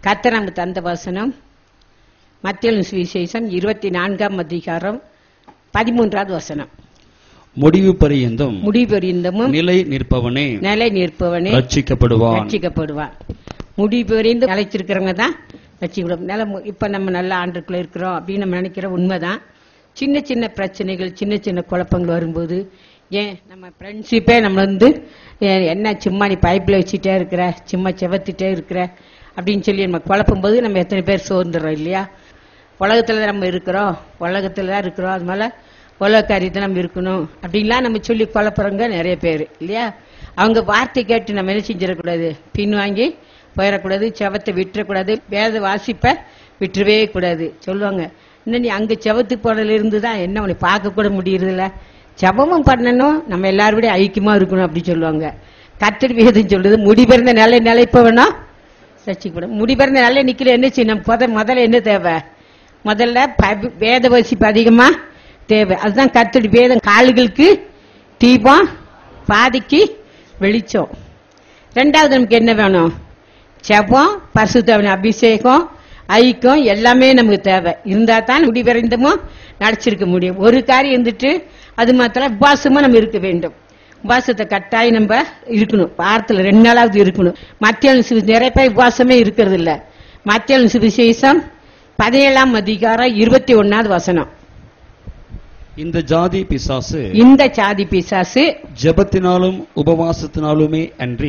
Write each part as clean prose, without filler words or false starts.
கர்த்தர் நமக்கு தந்த வசனம் மத்தேயு சுவிசேஷம் 24ஆம் அதிகாரம் 13வது வசனம். முடிவு பரியந்தமும் நிலை நிற்பவனே ரட்சிக்கப்படுவான். முடிவு பரியந்தம் நிலைச்சிருக்கிறவங்க தான் ரட்சிக்கப்படும். இப்ப நம்ம நல்ல ஆண்டுக்குள்ள இருக்கிறோம் அப்படின்னு நம்ம நினைக்கிற உண்மைதான். சின்ன சின்ன பிரச்சனைகள், சின்ன சின்ன குழப்பங்கள் வரும்போது, ஏன் நம்ம ஃப்ரெண்ட்ஷிப்பே நம்ம என்ன சும்மா நீ பைப்பில் வச்சுட்டே இருக்கிற, சும்மா செவத்திட்டே இருக்கிற அப்படின்னு சொல்லி நம்ம குழப்பும் போது நம்ம எத்தனை பேர் சோர்ந்துடுறோம் இல்லையா? உலகத்துல நம்ம இருக்கிறோம், உலகத்துல தான் இருக்கிறோம், அது மேல உலக காரியத்தை நம்ம இருக்கணும் அப்படின்லாம் நம்ம சொல்லி குழப்புறவங்க நிறைய பேர் இல்லையா? அவங்க வார்த்தை கேட்டு நம்ம என்ன செஞ்சிடக்கூடாது, பின்வாங்கி போயிடக்கூடாது, செவத்தை விட்டுறக்கூடாது, வேத வாசிப்ப விட்டுறவே கூடாது. சொல்லுவாங்க, இன்னும் நீ அங்க செவத்து போனதுல இருந்துதான் என்ன உன்னை பார்க்க கூட முடியறதில்ல, ஜெபமும் பண்ணணும், நம்ம எல்லாரோட ஐக்கியமா இருக்கணும் அப்படி சொல்லுவாங்க. கர்த்தர் வேதம் சொல்றது முடிபிறந்த நிலைப்பவனா ரட்சிக்கப்படும். முடிபிறந்த நல்ல நிக்கல என்ன செய்யணும்? முதல்ல என்ன தேவை? முதல்ல வேத வாசிப்பு அதிகமா தேவை. அதுதான் கர்த்தர் வேதம் கால்களுக்கு தீபம், பாதிக்கு வெளிச்சம். ரெண்டாவது நமக்கு என்ன வேணும்? ஜெபம், பரிசுத்த அபிஷேகம், ஐக்கியம் எல்லாமே நமக்கு தேவை. இருந்தா தான் முடிவடைந்தமும் நடிச்சிருக்க முடியும். ஒரு காரியம் இருந்துட்டு அது மாத்திரம் உபாசமா நம்ம இருக்க வேண்டும். உபாசத்தை கட்டாயம் நம்ம இருக்கணும். வாரத்துல 2 நாளாவது இருக்கணும். மத்தேயு நிறைய பேர் உபாசமே இருக்கிறது இல்ல. மத்தேயு சுவிசேஷம் 17ஆம் அதிகாரம் 21வது வசனம். இந்த ஜாதி பிசாசு ஜெபத்தினாலும் உபவாசத்தினாலுமே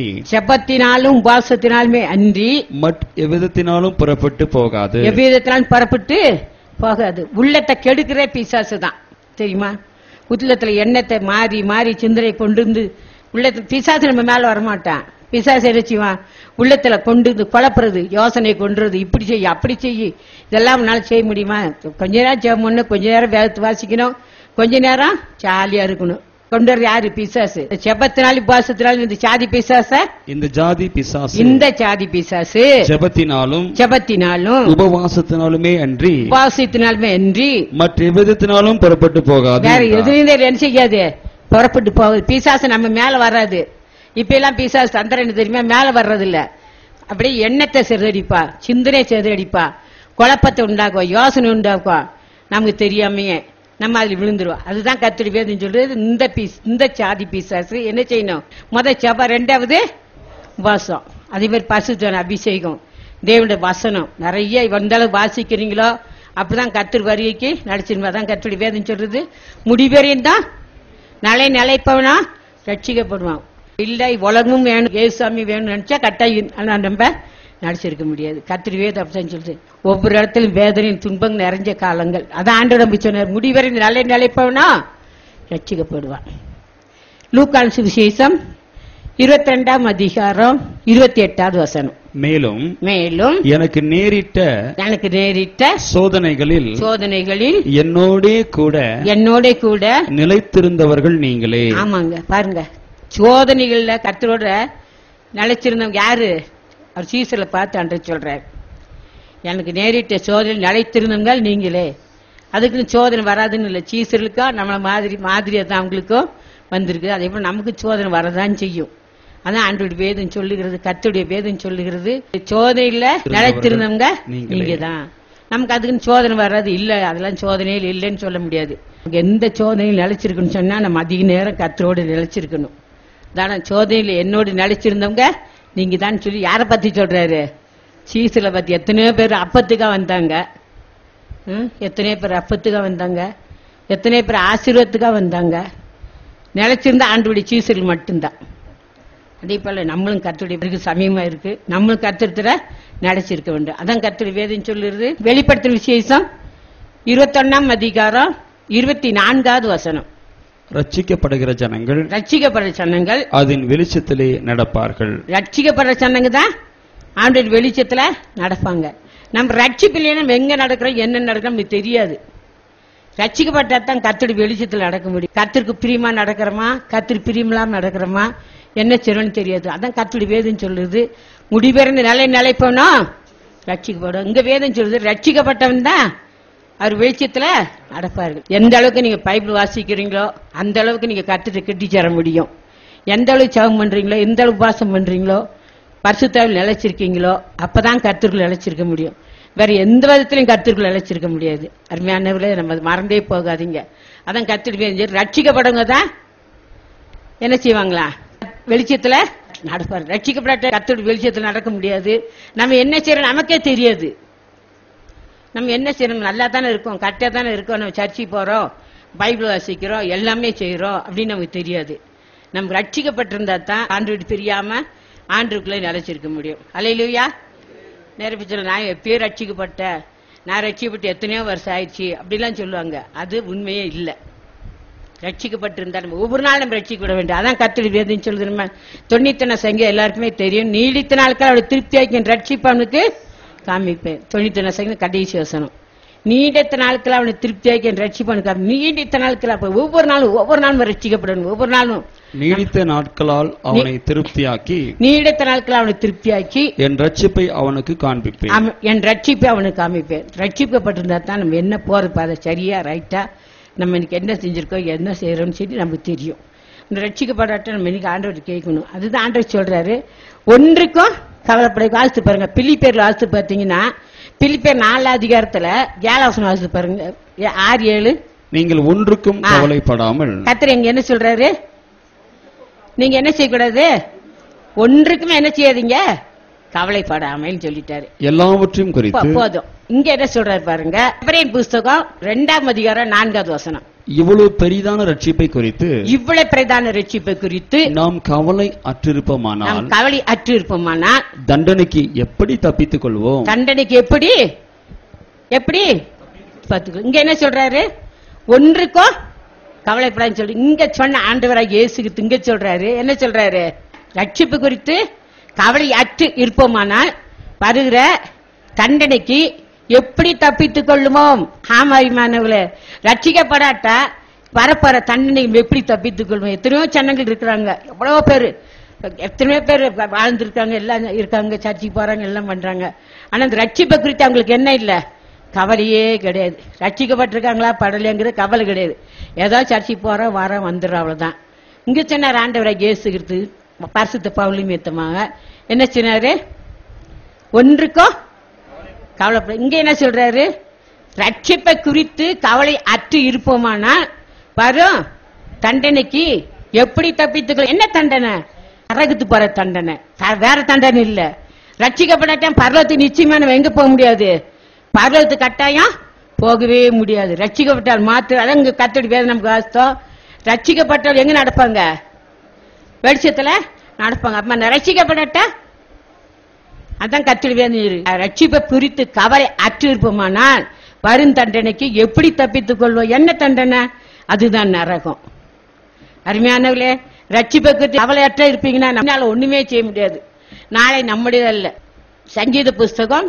அன்றி எவ்விதத்தினாலும் புறப்பட்டு போகாது. உள்ளத்தை கெடுக்கிற பிசாசு தான் தெரியுமா? உள்ளத்துல எண்ணத்தை மாறி மாறி சிந்தனை கொண்டு வந்து உள்ளத்துல பிசாசு நம்ம மேல வரமாட்டான். பிசாசு எரிச்சுவான் உள்ளத்துல கொண்டு வந்து குழப்புறது, யோசனை கொண்டுறது, இப்படி செய்ய அப்படி செய்ய, இதெல்லாம் உன்னால செய்ய முடியுமா? கொஞ்ச நேரம் ஜெபம் பண்ணணும், கொஞ்ச நேரம் வேதத்தை வாசிக்கணும், கொஞ்ச நேரம் ஜாலியா இருக்கணும். கொண்டு வர யாரு? பிசாசு. ஜெபத்தினாலும் உபாசத்தினாலும் இந்த ஜாதி பிசாசு ஜெபத்தினாலும் உபவாசத்தினாலுமே அன்றி மற்ற எவ்விதத்தினாலும் புறப்பட்டு போகாது. வேற எதுவும் என்ன செய்யாது, புறப்பட்டு போகாது. பிசாசு நம்ம மேல வராது. இப்ப எல்லாம் பிசாசு தந்திரம் என்ன தெரியுமா? மேல வர்றது இல்ல. அப்படியே எண்ணத்தை சிதறடிப்பா, சிந்தனை சிதறடிப்பா, குழப்பத்தை உண்டாக்குவா, யோசனை உண்டாக்குவா. நமக்கு தெரியாமையே நம்ம அதுல விழுந்துருவோம். அதுதான் கர்த்தருடைய வேதம் சொல்றது. இந்த சாதி பிசாசு என்ன செய்யணும்? ஜெபம், ரெண்டாவது உபாசம், அதே மாதிரி பரிசுத்த அபிஷேகம், தேவனுடைய வசனம் நிறைய எந்த அளவு வாசிக்கிறீங்களோ அப்பதான் கர்த்தர் வருகைக்கு நடிச்சிருமா. தான் கர்த்தருடைய வேதம் சொல்றது. முடிவரையும் தான் நிலைப்பவனா ரட்சிக்கப்படுவான். இல்ல உலகமும் வேணும், ஏசாமி வேணும் நினைச்சா கட்டாயம் நம்ம நடிச்சிருக்க முடியாது. கர்த்தர் வேதம் அப்படிதான் சொல்றது. ஒவ்வொரு இடத்திலும் வேதனையும் துன்பம் நிறைஞ்ச காலங்கள். அதான் ஆண்டவர் நம்பி சொன்னார், முடிவரை நிலைப்பவனா ரட்சிக்கப்படுவான். லூக்கான் சுவிசேஷம் 22ஆம் அதிகாரம் 28வது வசனம். மேலும் எனக்கு நேரிட்ட சோதனைகளில் என்னோட கூட நிலைத்திருந்தவர்கள் நீங்களே. ஆமாங்க, பாருங்க, சோதனைகள்ல கர்த்தரோட நிலைச்சிருந்தவங்க யாரு? அவர் சீசர்ல பார்த்து அன்று சொல்றார், எனக்கு நேரிட்ட சோதனை நிலைத்திருந்தவங்க நீங்களே. அதுக்குன்னு சோதனை வராதுன்னு இல்லை. சீசர்களுக்கா நம்மள மாதிரியா தான் அவங்களுக்கும் வந்திருக்கு. அதே போல நமக்கு சோதனை வரதான் செய்யும். அதான் ஆண்டோட வேதம் சொல்லுகிறது, கர்த்தருடைய வேதம் சொல்லுகிறது, சோதனையில நிலைத்திருந்தவங்க நீங்க தான். நமக்கு அதுக்குன்னு சோதனை வராது இல்ல, அதெல்லாம் சோதனையில் இல்லைன்னு சொல்ல முடியாது. எந்த சோதனையில் நிலைச்சிருக்குன்னு சொன்னா நம்ம அதிக நேரம் கர்த்தரோடு நிலைச்சிருக்கணும். தானே சோதனையில என்னோடு நிலைச்சிருந்தவங்க நீங்க தான் சொல்லி யாரை பத்தி சொல்றாரு? சீசல பத்தி. எத்தனையோ பேர் அப்பத்துக்கா வந்தாங்க, எத்தனையோ பேர் அப்பத்துக்காக வந்தாங்க, எத்தனையோ பேர் ஆசீர்வாதத்துக்காக வந்தாங்க. நிலைச்சிருந்தா ஆண்டோடைய சீசர்கள் மட்டும்தான். அதே போல நம்மளும் கர்த்தருடைய சமயமா இருக்கு, நம்மளும் கர்த்தத்துல நிலைச்சிருக்க வேண்டும். அதான் கர்த்தருடைய வேதம் சொல்லுறது. வெளிப்படுத்தும் விசேஷம் 21ஆம் அதிகாரம் 24வது வசனம். ரட்சிக்கப்படுகிற ஜனங்கள் அதன் வெளிச்சத்திலே நடப்பார்கள். ரட்சிக்கப்படுற ஜனங்க தான் ஆண்டவர் வெளிச்சத்துல நடப்பாங்க. நம்ம ரட்சிப்பிலேயே நம்ம எங்க நடக்கிறோம், என்ன நடக்கிறோம் நமக்கு தெரியாது. ரட்சிக்கப்பட்டா தான் கர்த்தருடைய வெளிச்சத்துல நடக்க முடியும். கர்த்தருக்கு பிரியமா நடக்கிறோமா, கர்த்தர் பிரியமில்லாம நடக்கிறோமா, என்ன செய்யணும்னு தெரியாது. அதான் கர்த்தருடைய வேதம் சொல்லுது, முடிபெறந்த நிலைப்போனா ரட்சிக்கப்படும். இங்க வேதம் சொல்லுது, ரட்சிக்கப்பட்டவன் தான் அவர் வெளிச்சத்துல நடப்பார்கள். எந்த அளவுக்கு நீங்க பைபிள் வாசிக்கிறீங்களோ அந்த அளவுக்கு நீங்க கர்த்தரை கட்டி சேர முடியும். எந்த அளவுக்கு ஜெபம் பண்றீங்களோ, எந்த அளவுக்கு உபாசம் பண்றீங்களோ பரிசுத்தாவில் நிலைச்சிருக்கீங்களோ அப்பதான் கர்த்தருக்குள் நிலைச்சிருக்க முடியும். வேற எந்த விதத்திலையும் கர்த்தருக்குள் நிலைச்சிருக்க முடியாது. அருமையானவர்களே, நம்ம மறந்தே போகாதீங்க. அதான் கர்த்தருடைய ரட்சிக்கப்படுங்க தான் என்ன செய்வாங்களா, வெளிச்சத்துல நடப்பாரு. ரட்சிக்கப்பட்ட கர்த்தருடைய வெளிச்சத்துல நடக்க முடியாது. நம்ம என்ன செய்யறோம் நமக்கே தெரியாது. நம்ம என்ன செய்யணும், நல்லா தானே இருக்கோம், கரெக்டா தானே இருக்கோம், நம்ம சர்ச்சைக்கு போறோம், பைபிள் வாசிக்கிறோம், எல்லாமே செய்யறோம் அப்படின்னு நமக்கு தெரியாது. நம்ம ரட்சிக்கப்பட்டிருந்தா தான் ஆண்டவருக்கு தெரியாம ஆண்டவருக்குள்ளே நிலைச்சிருக்க முடியும். அல்லேலூயா. நிறைய பேர் நான் எப்பயோ ரட்சிக்கப்பட்டேன், நான் ரட்சிக்கப்பட்டு எத்தனையோ வருஷம் ஆயிடுச்சு அப்படிலாம் சொல்லுவாங்க. அது உண்மையே இல்லை. ரட்சிக்கப்பட்டிருந்தா நம்ம ஒவ்வொரு நாள் நம்ம ரட்சிக்கப்பட வேண்டும். அதான் கர்த்தருடைய வேதம் சொல்லுது. நம்ம 91 சங்கீதம் எல்லாருக்குமே தெரியும். நீடித்த நாட்கள் அவருடைய திருப்தியாக்கி ரட்சிப்பவனுக்கு காமிப்பேன். 91 சங்கீதம் கடைசி வசனம். நீடித்த நாட்கள் அவனை திருப்தியாக்கி ரட்சிப்பவனுக்கு. நீடித்த நாட்கள் அப்ப ஒவ்வொரு நாளும் ரட்சிக்கப்படணும். ஒவ்வொரு நாளும் நீடித்த நாட்களால் அவனை திருப்தியாக்கி, நீடித்த நாட்கள் அவனை திருப்தியாக்கி என் ரட்சிப்பை அவனுக்கு காண்பிப்பேன். என் ரட்சிப்பை அவனுக்கு காமிப்பேன். ரட்சிக்கப்பட்டிருந்தா தான் நம்ம என்ன போறது பாதை சரியா ரைட்டா, நம்ம இன்னைக்கு என்ன செஞ்சிருக்கோம், என்ன செய்யறோம்னு சொல்லி நமக்கு தெரியும். இந்த ரட்சிக்கப்படாட்ட நம்ம இன்னைக்கு ஆண்டவர் கேட்கணும். அதுதான் ஆண்டவர் சொல்றாரு, ஒன்றுக்கும் கவலைப்பட. வாசித்து பாருங்க, பிலிப்பியர்ல வாசித்து பார்த்தீங்கன்னா, பிலிப்பியர் 4 அதிகாரத்துல 7 வசனம் வாசித்து பாருங்க, 6-7. நீங்கள் ஒன்றுக்கும் கவலைப்படாமல். கர்த்தர் எங்க என்ன சொல்றாரு, நீங்க என்ன செய்யக்கூடாது, ஒன்றுக்குமே என்ன செய்யாதீங்க, கவலைப்படாமல் சொல்லிட்டாரு. எல்லாவற்றையும் குறித்து போதும். இங்க என்ன சொல்றாரு பாருங்க, எபிரேயர் புஸ்தகம் 2 அதிகாரம் 4 வசனம். இவ்வளவு பெரிதான ரட்சிப்பை குறித்து, இவ்வளவு பிரதான ரட்சிப்பை குறித்து நாம் கவலை அற்றிருப்போமானால், கவலை அற்றிருப்போமானால் தண்டனைக்கு எப்படி தப்பித்துக் கொள்வோம்? தண்டனைக்கு எப்படி பார்த்துக்கோ. இங்க என்ன சொல்றாரு, ஒன்றுக்கோ கவலைப்படான்னு சொல்லி இங்க சொன்ன ஆண்டவராக இயேசுக்கு இங்க சொல்றாரு. என்ன சொல்றாரு, ரட்சிப்பு குறித்து கவலை அற்று இருப்போமானால் வருகிற தண்டனைக்கு எப்படி தப்பித்துக் கொள்ளுமோம். ஆமாய்மானவர்களே, ரட்சிக்கப்படாட்டா வரப்போற தண்டனை எப்படி தப்பித்துக் கொள்வோம். எத்தனையோ ஜனங்கள் இருக்கிறாங்க, எவ்வளவோ பேரு, எத்தனையோ பேர் வாழ்ந்துருக்காங்க, எல்லாம் இருக்காங்க, சர்ச்சைக்கு போறாங்க, எல்லாம் பண்றாங்க. ஆனா இந்த ரட்சிப்பை குறித்து அவங்களுக்கு என்ன இல்ல, கவலையே கிடையாது. ரட்சிக்கப்பட்டிருக்காங்களா படலைங்கிற கவலை கிடையாது. ஏதாவது சர்ச்சைக்கு போறோம் வரோம் வந்துடுறோம், அவ்வளவுதான். இங்க சொன்னார் ஆண்டவராக இயேசுகிறது பரிசுத்த பவுல் நிமித்தமாக என்ன சொன்னாரு, ஒன்றுக்கோ கவலைப்பட. இங்க என்ன சொல்றாரு, ரட்சிப்பை குறித்து கவலை அற்று இருப்போமானால் வரும் தண்டனைக்கு எப்படி தப்பித்துக்கொள்ள. என்ன தண்டனை, நரகத்துக்கு போற தண்டனை, வேற தண்டனை இல்ல. ரட்சிக்கப்படாட்டம் பரலோகத்துக்கு நிச்சயமா நம்ம எங்க போக முடியாது, பரலோகத்துக்கு கட்டாயம் போகவே முடியாது. ரட்சிக்கப்பட்டால் மாத்திரம். அதான் இங்க கர்த்தருடைய வேதம் நமக்கு வாசித்தோம். ரட்சிக்கப்பட்டால் எங்க நடப்பாங்க, வெளிச்சத்துல நடப்பாங்க. அப்ப ரட்சிக்கப்படட்டா அதான் கர்த்தருடைய வேதம். ரட்சிப்பை குறித்து கவலை அற்று இருப்போமானால் வரும் தண்டனைக்கு எப்படி தப்பித்துக் கொள்வோம். என்ன தண்டனை, அதுதான் நரகம். அருமையானவர்களே, ரட்சிப்பை குறித்து கவலை அற்ற இருப்பீங்கன்னா நம்மளால ஒண்ணுமே செய்ய முடியாது. நாளை நம்முடையதல்ல. சங்கீத புஸ்தகம்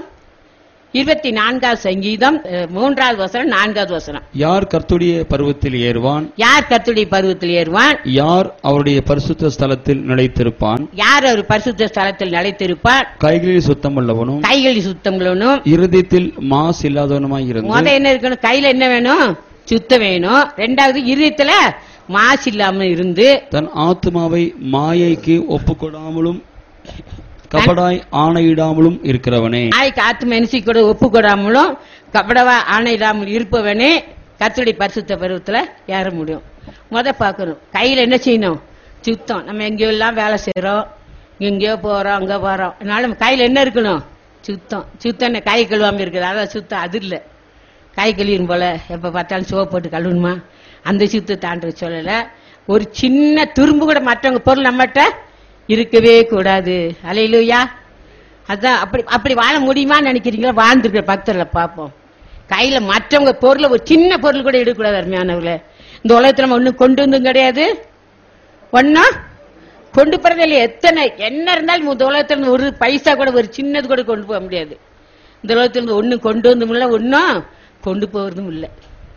24 சங்கீதம் 3 வசனம் 4 வசனம். யார் கர்த்தருடைய பர்வத்தில் ஏறுவான், யார் கர்த்தருடைய பர்வத்தில் ஏறுவான், யார் அவருடைய பரிசுத்த ஸ்தலத்தில் நிலைத்திருப்பான், யார் அவர் பரிசுத்த ஸ்தலத்தில் நிலைத்திருப்பான், கைகளில் சுத்தமுள்ளவனும் கைகளில் சுத்தமுள்ளவனும் இருதயத்தில் மாசு இல்லாதவனுமாய் இருந்து. முத என்ன இருக்கணும், கையில என்ன வேணும், சுத்தம் வேணும். 2வது இருதயத்துல மாசு இல்லாம இருந்து தன் ஆத்மாவை மாயைக்கு ஒப்புக்கொடாமலும் கபடாய் ஆணையிடாமலும் இருக்கிறவனே. நாய்க்கு ஆத்ம என்சி கூட ஒப்பு கொடாமலும் கபடவா ஆணையிடாமல் இருப்பவனே கர்த்தருடைய பரிசுத்த பருவத்துல ஏற முடியும். முத பார்க்கணும், கையில என்ன செய்யணும், சுத்தம். நம்ம எங்கேயோ எல்லாம் வேலை செய்யறோம், எங்கேயோ போறோம், அங்க போறோம், அதனால நம்ம கையில என்ன இருக்கணும், சுத்தம். சுத்தம் கை கழுவாம இருக்குது, அதான் சுத்தம். அது இல்ல கை கழுவிடும் போல எப்ப பார்த்தாலும் சோப்பு போட்டு கழுவணுமா, அந்த சுத்தத்தை ஆண்டவர் சொல்லல. ஒரு சின்ன துரும்பு கூட மற்றவங்க பொருள் நம்மகிட்ட இருக்கவே கூடாது. அல்லேலூயா. அதான் அப்படி வாழ முடியுமா நினைக்கிறீங்களா, வாழ்ந்துருக்கிற பக்தர்களை பார்ப்போம். கையில மற்றவங்க பொருளை ஒரு சின்ன பொருள் கூட எடுக்கக்கூடாது. அருமையானவர்களே, இந்த உலகத்துல நம்ம ஒன்னும் கொண்டு வந்தும் கிடையாது, ஒன்னும் கொண்டு போறது இல்லையா. எத்தனை என்ன இருந்தாலும் இந்த உலகத்துல ஒரு பைசா கூட ஒரு சின்னது கூட கொண்டு போக முடியாது. இந்த உலகத்துல ஒன்னும் கொண்டு வந்தும் இல்லை, ஒன்னும் கொண்டு போறதும் இல்லை.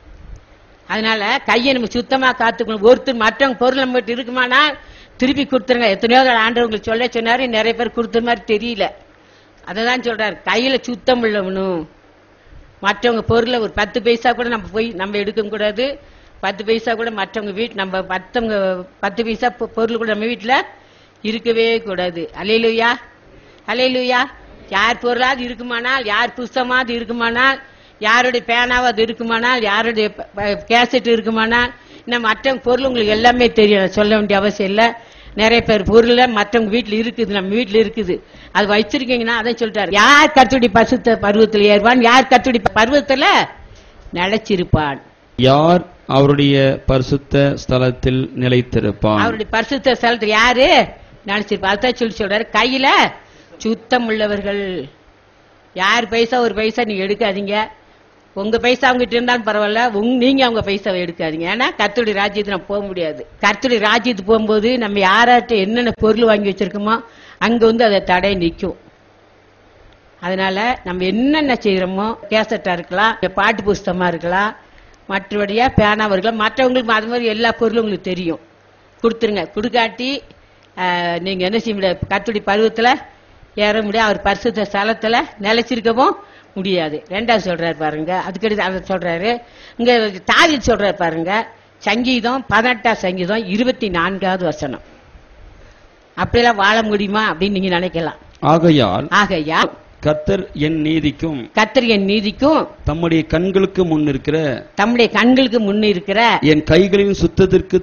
அதனால கையை நம்ம சுத்தமா காத்துக்கணும். ஒருத்தர் மற்றவங்க பொருள் நம்ம கிட்ட இருக்குமானா திருப்பி கொடுத்துருங்க. எத்தனையோ ஆண்டவங்களுக்கு சொல்ல சொன்னாரு, நிறைய பேர் கொடுத்த மாதிரி தெரியல. அததான் சொல்றாரு, கையில சுத்தம் உள்ளவனும். மற்றவங்க பொருளை ஒரு 10 பைசா கூட நம்ம போய் நம்ம எடுக்க கூடாது. 10 பைசா கூட மற்றவங்க வீட்டு நம்ம மற்றவங்க 10 பைசா பொருள் கூட நம்ம வீட்டுல இருக்கவே கூடாது. அல்லேலூயா. அல்லேலூயா. யார் பொருளாது இருக்குமானால், யார் புஸ்தமாவது இருக்குமானால், யாருடைய பேனாவது இருக்குமானால், யாருடைய கேசட் இருக்குமானால், இன்னும் மற்ற பொருள் உங்களுக்கு எல்லாமே தெரியும், சொல்ல வேண்டிய அவசியம் இல்லை. நிறைய பேர் பொருள் மற்றவங்க வீட்டுல இருக்குது, நம்ம வீட்டுல இருக்குது, அது வச்சிருக்கீங்கன்னா அதான் சொல்றாரு, யார் கர்த்தருடைய பரிசுத்த பருவத்தில் ஏறுவான், யார் கர்த்தருடைய பருவத்துல நிலைச்சிருப்பான், யார் அவருடைய பரிசுத்த ஸ்தலத்தில் நிலைத்திருப்பான். அவருடைய பரிசுத்த ஸ்தலத்தில் யாரு நினைச்சிருப்பா. அதான் சொல்றாரு, கையில சுத்தம் உள்ளவர்கள். யார் பைசா ஒரு பைசா நீங்க எடுக்காதீங்க, உங்க பைசா அவங்ககிட்ட இருந்தாலும் பரவாயில்ல, நீங்க அவங்க பைசாவை எடுக்காதீங்க. ஏன்னா கர்த்தருடைய ராஜ்யத்துக்கு நம்ம போக முடியாது. கர்த்தருடைய ராஜ்யத்துக்கு போகும்போது நம்ம யாராட்ட என்னென்ன பொருள் வாங்கி வச்சிருக்கோமோ அங்க அதை தடை நிற்கும். அதனால நம்ம என்னென்ன செய்யறோமோ, கேசட்டா இருக்கலாம், பாட்டு புஸ்தகமா இருக்கலாம், மற்றபடியா பேனாவா இருக்கலாம், மற்றவங்களுக்கு அது மாதிரி எல்லா பொருளும் உங்களுக்கு தெரியும், கொடுத்துருங்க. கொடுக்காட்டி நீங்க என்ன செய்ய முடியாது, கர்த்தருடைய பருவத்துல ஏற முடியாது, அவர் பரிசுத்த ஸ்தலத்துல நிலைச்சிருக்கவும் முடியாது. ரெண்டாவது சொல்றாரு பாருங்க, அதுக்கடுத்து அதை சொல்றாரு இங்க தாவீது சொல்றாரு பாருங்க, சங்கீதம் 18 சங்கீதம் 24வது வசனம். அப்படியெல்லாம் வாழ முடியுமா அப்படின்னு நீங்க நினைக்கலாம். ஆகையால் கர்த்தர் என் நீதிக்கும் தம்முடைய கண்களுக்கு முன் இருக்கிற என் கைகளின் சுத்தத்திற்கு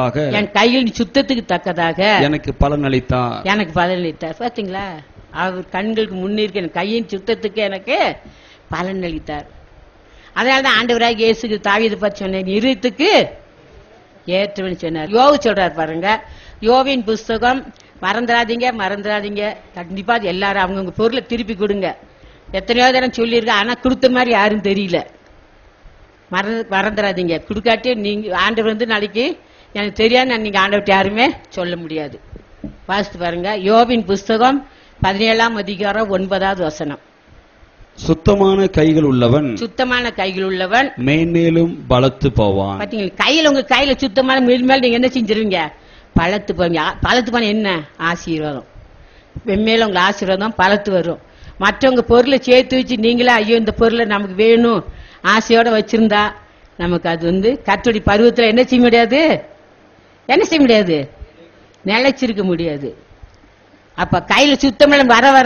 தக்கதாக எனக்கு பலன் அளித்தார். பாத்தீங்களா, அவர் கண்களுக்கு முன்னிருக்க என் கையின் சுத்தத்துக்கு எனக்கு பலன் அளித்தார். அதனாலதான் ஆண்டவராக இயேசுக்கு தாவீது பற்றி சொன்ன இருத்துக்கு ஏற்றவன் சொன்னார். யோவு சொல்றாரு பாருங்க, யோவின் புஸ்தகம் மறந்துடாதீங்க, கண்டிப்பா எல்லாரும் அவங்கவுங்க பொருளை திருப்பி கொடுங்க. எத்தனையோ தரம் சொல்லியிருக்க, ஆனா கொடுத்த மாதிரி யாரும் தெரியல. மறந்துடாதீங்க, கொடுக்காட்டி நீங்க ஆண்டவர் நாளைக்கு எனக்கு தெரியாது, நீங்க ஆண்டவர்கிட்ட யாருமே சொல்ல முடியாது. வாசித்து பாருங்க, யோவின் புஸ்தகம் 17ஆம் அதிகாரம் 9வது வசனம். சுத்தமான கைகள் உள்ளவன் மேன்மேலும் பலத்து போவான். பாத்தீங்களா, கையில உங்க கையில சுத்தமான மேல் நீங்க என்ன செஞ்சிருவீங்க, பலத்து போவீங்க. பலத்து போன என்ன ஆசீர்வாதம், வெம்மேல உங்க ஆசீர்வாதம் பலத்து வரும். மற்றவங்க பொருளை சேர்த்து வச்சு நீங்களே ஐயோ இந்த பொருளை நமக்கு வேணும் ஆசையோட வச்சிருந்தா நமக்கு அது கர்த்தருடைய பருவத்துல என்ன செய்ய முடியாது, நிலைச்சிருக்க முடியாது. அப்ப கையில சுத்தம் வர வர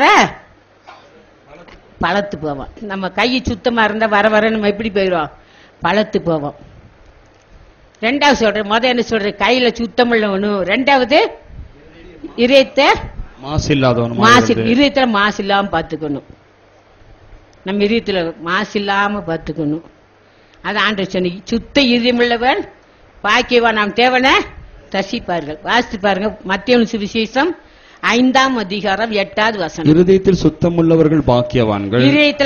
பலத்து போவோம். நம்ம கை சுத்தமா இருந்தா வர வர நம்ம எப்படி போயிடும், பலத்து போவோம். ரெண்டாவது சொல்றேன், என்ன சொல்ற, கையில சுத்தம் உள்ளவனும், ரெண்டாவது இதயத்துல மாசு இல்லாம பாத்துக்கணும். நம்ம இதயத்துல மாசு இல்லாம பாத்துக்கணும். அது ஆண்டவர் சொன்ன, சுத்த இதயம் உள்ளவன் பாக்கியவான், நாம் தேவனை தரிசிப்பார்கள். வாசித்து பாருங்க, மத்தேயு சுவிசேஷம் 5ஆம் அதிகாரம் 8வது வசனம். இருதயத்தில் சுத்தமுள்ளவர்கள் பாக்கியவான்கள்,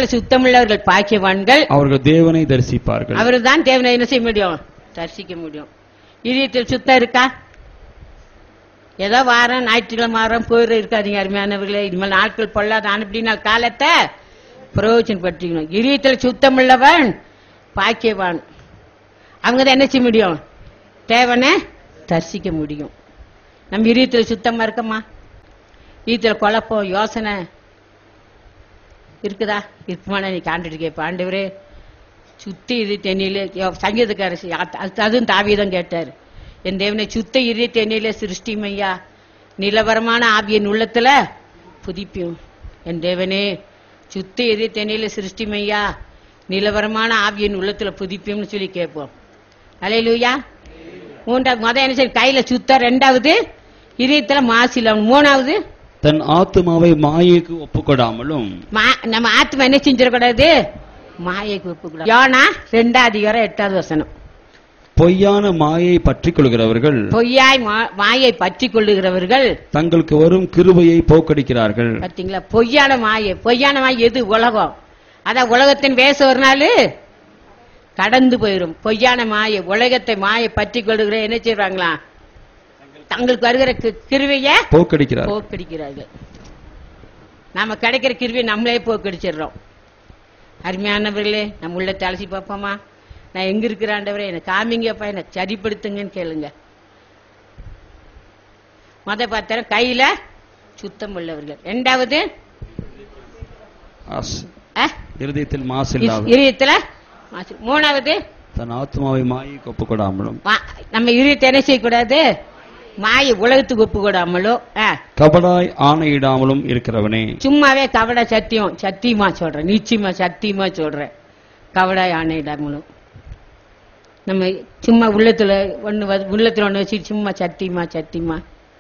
அவர்கள் தேவனை தரிசிப்பார்கள். அவர்கள் தான் தேவனை என்ன செய்ய முடியும், தரிசிக்க முடியும். இதயத்தில் சுத்தம் இருக்கா? ஏதோ வாரம் ஞாயிற்றுக்கிழமை வாரம் போயிட இருக்காதீங்க அருமையானவர்களே. இனிமேல் நாட்கள் பொல்லாத அனுப்பினால் காலத்தை பிரயோஜனப்படுத்திக்கணும். இதயத்தில் சுத்தம் உள்ளவன் பாக்கியவான், அவங்க தான் என்ன செய்ய முடியும், தேவனை தரிசிக்க முடியும். நம்ம இதயத்தில் சுத்தமா இருக்கமா? இதயத்துல குழப்பம் யோசனை இருக்குதா? இருக்குமான நீ காண்டுட்டு கேட்ப, ஆண்டவரே சுத்தி இரு தென்னில. சங்கீதக்கார அதுவும் தாவீதும் கேட்டார், என் தேவனை சுத்த இரு தென்னில சிருஷ்டிமையா, நிலவரமான ஆவியின் உள்ளத்துல புதிப்பியும். என் தேவனே சுத்த இரு தென்னில சிருஷ்டிமையா, நிலவரமான ஆவியின் உள்ளத்துல புதிப்பியும்னு சொல்லி கேட்போம். அல்லேலூயா. மூன்றாவது என்ன சரி, கையில சுத்த. ரெண்டாவது இதயத்துல மாசில. மூணாவது தன் ஆத்துமாவை மாயைக்கு ஒப்புக்கொடாமலும். நம்ம ஆத்மா என்ன செஞ்சிடக்கூடாது, மாயைக்கு ஒப்புக்கூடாது. யோனா 2ஆம் அதிகாரம் 8வது வசனம். பொய்யான மாயை பற்றிக் கொள்கிறவர்கள், மாயை பற்றிக் கொள்ளுகிறவர்கள் தங்களுக்கு வரும் கிருபையை போக்கடிக்கிறார்கள். பாத்தீங்களா, பொய்யான மாயை எது? உலகம். அதான் உலகத்தின் வேச ஒரு நாள் கடந்து போயிடும். பொய்யான மாயை, உலகத்தை மாயை பற்றிக் கொள்ளுகிற என்ன செய்வாங்களா, தங்களுக்கு வருகிற கிருவைய போக்கடிக்கிறார்கள். நாம கிடைக்கிற கிருவியை நம்மளே போக்கடிச்சிடறோம். அருமையானவர்களே, நம்ம உள்ளத்தை அலசி பார்ப்போமா? நான் எங்க இருக்கிற ஆண்டவரே எனக்கு காமிங்கப்பா, எனக்கு சரிப்படுத்துங்கன்னு கேளுங்க. பார்த்தா கையில சுத்தம் உள்ளவர்கள். ரெண்டாவது இருதயத்தில் மாசு இல்லாத. மூணாவது தன் ஆத்மாவை மாயைக்கு ஒப்புக்கொடாமலும். நம்ம இருதயத்தை என்ன செய்யக்கூடாது, மாய உலகத்துக்கு ஒப்பு கொடாமலோ கபடாய் ஆணையிடாமலும் இருக்கிறவனே. சும்மாவே கபட சத்தியம் சத்தியமா சொல்றேன், நிச்சயமா சத்தியமா சொல்றேன். கபடாய் ஆணையிடாமலும் நம்ம சும்மா உள்ளத்துல ஒண்ணு வச்சு சும்மா சத்தியமா சத்தியமா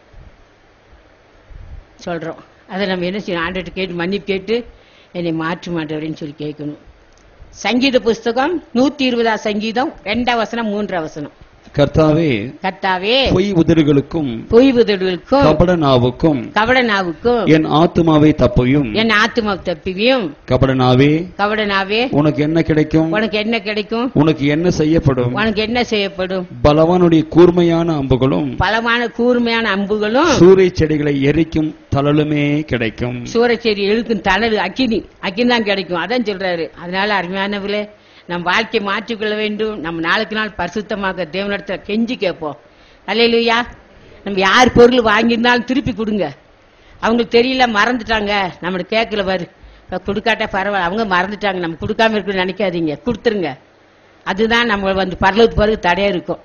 சொல்றோம். அதை நம்ம என்ன செய்யணும்? ஆண்டவர்கிட்ட கேட்டு மன்னிப்பு கேட்டு என்னை மாற்று மாட்டவரேன்னு சொல்லி கேட்கணும். சங்கீத புஸ்தகம் 120 சங்கீதம் 2 வசனம் 3 வசனம். கர்த்தாவே, கர்த்தாவே, பொய் உதடுகளுக்கும் கபட நாவுக்கும் என் ஆத்துமாவை தப்பையும் கபட நாவே உனக்கு என்ன கிடைக்கும்? உனக்கு என்ன செய்யப்படும்? பலவானுடைய கூர்மையான அம்புகளும் சூறை செடிகளை எரிக்கும் தழலுமே கிடைக்கும். சூறை செடி எழுக்கும் தழல் அக்கினி தான் கிடைக்கும். அதான் சொல்றாரு. அதனால அருமையானவர்களே, நம் வாழ்க்கையை மாற்றிக்கொள்ள வேண்டும். நம்ம நாளுக்கு நாள் பரிசுத்தமாக தேவனிடத்துல கெஞ்சி கேட்போம். அல்லேலூயா. நம்ம யார் பொருள் வாங்கியிருந்தாலும் திருப்பி கொடுங்க. அவங்களுக்கு தெரியல, மறந்துட்டாங்க, நம்ம கேட்கல பாரு, கொடுக்காட்டா பரவாயில்ல, அவங்க மறந்துட்டாங்க, நம்ம கொடுக்காம இருக்குன்னு நினைக்காதீங்க, கொடுத்துருங்க. அதுதான் நம்ம பரலோகத்து பிறகு தடையா இருக்கும்.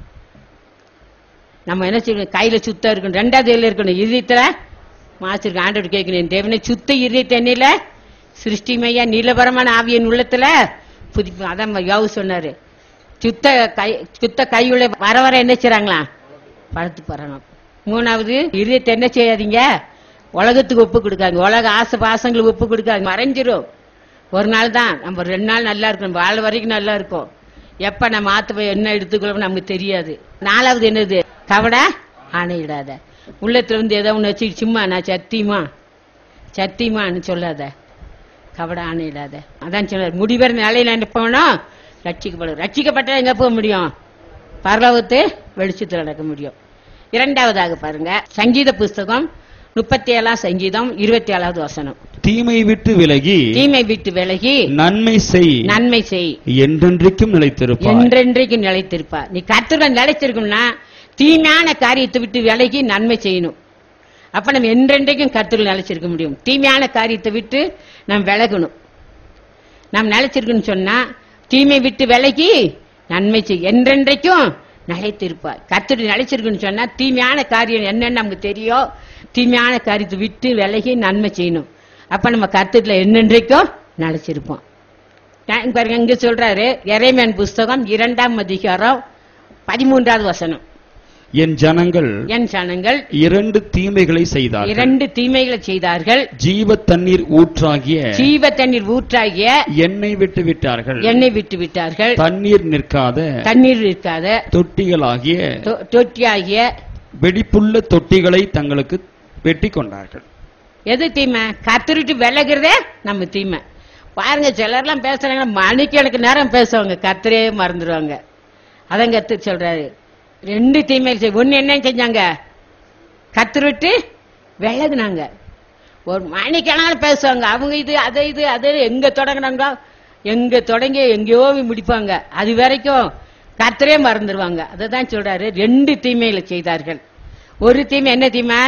நம்ம என்ன செய்யணும்? கையில சுத்தம் இருக்கணும், 2வது கையில இருக்கணும், இதயத்துல மாசிருக்கு. ஆண்டவர் கேட்கணும், தேவனை சுத்த இதயத்தை எண்ணில சிருஷ்டிமையா நீலபரமான ஆவியின் உள்ளத்துல புதுப்பி. அதான் யோவு சொன்னாரு, சுத்த கையுள்ள வர வர என்ன செய்றாங்களா? பழத்து போறாங்க. 3வது, இதயத்தை என்ன செய்யாதீங்க? உலகத்துக்கு ஒப்பு கொடுக்காங்க. உலக ஆசை பாசங்களுக்கு ஒப்பு கொடுக்காங்க, மறைஞ்சிரும். ஒரு நாள் தான், நம்ம 2 நாள் நல்லா இருக்கும், வாழ வரைக்கும் நல்லா இருக்கும். எப்ப நம்ம ஆத்து என்ன எடுத்துக்கொள்ள நமக்கு தெரியாது. 4வது என்னது? கபட ஆணையிடாத. உள்ளத்துல ஏதோ ஒண்ணு வச்சு சும்மா நான் சத்தியமான்னு சொல்லாத, கபட ஆணையிடாத. அதான் சொன்னார், முடிவர நிலையில போனோம் ரட்சிக்கப்பட்ட எங்க போக முடியும்? பரலோகத்து வெளிச்சத்தில் நடக்க முடியும். 2வதாக பாருங்க, சங்கீத புஸ்தகம் 37 சங்கீதம் 27வது வசனம். தீமை விட்டு விலகி நன்மை செய் என்றென்றைக்கும் நிலைத்திருப்பார். நீ கர்த்தருடன் நிலைத்திருக்கணும்னா தீமையான காரியத்தை விட்டு விலகி நன்மை செய்யணும். அப்ப நம்ம என்றென்றைக்கும் கர்த்தருடன் நிலைச்சிருக்க முடியும். தீமையான காரியத்தை விட்டு நாம் விலகணும். நாம் நிலைச்சிருக்கணும் சொன்னா தீமை விட்டு விலகி நன்மை செய் என்றென்றைக்கும் நிலைத்திருப்பார். கர்த்தருடன் நிலைச்சிருக்கணும் சொன்னா தீமையான காரியம் என்னன்னு நமக்கு தெரியும். தீமையான காரியத்தை விட்டு விலகி நன்மை செய்யணும். அப்ப நம்ம கர்த்தருல என்னென்றைக்கும் நிலைச்சிருப்போம். இங்க சொல்றாரு, எரேமியா புஸ்தகம் 2ஆம் அதிகாரம் 13வது வசனம். என் ஜனங்கள் 2 தீமைகளை செய்தார்கள். ஜீவ தண்ணீர் ஊற்றாகிய என்னை விட்டு விட்டார்கள். தண்ணீர் நிற்காத தொட்டியாகிய வெடிப்புள்ள தொட்டிகளை தங்களுக்கு வெட்டி கொண்டார்கள். எது தீமை? கர்த்தருக்கு விலகிறதே நம்ம தீமை. பாருங்க, சிலர்லாம் பேசுறாங்க, மணிக்கணக்கு நேரம் பேசுவாங்க, கர்த்தரே மறந்துடுவாங்க. அதான் கர்த்தர் சொல்றாரு, 2 தீமைகள். ஒண்ணு என்ன செஞ்சாங்க? கர்த்தர் விட்டு விலகுனாங்க. ஒரு மணிக்கணக்கில் பேசுவாங்க, அவங்க இது அதை எங்க தொடங்கினாங்க, தொடங்கி எங்கேயோ முடிப்பாங்க. அது வரைக்கும் கர்த்தரே மறந்துடுவாங்க. அததான் சொல்றாரு, 2 தீமைகளை செய்தார்கள். ஒரு தீமை என்ன தீமை?